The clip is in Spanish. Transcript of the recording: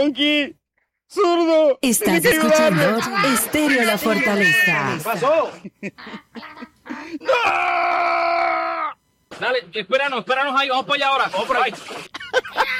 Monkey. ¡Zurdo! Estás escuchando Estéreo La Fortaleza. ¿Qué pasó? ¡No! Dale, espéranos ahí, vamos para allá ahora. Vamos por ahí.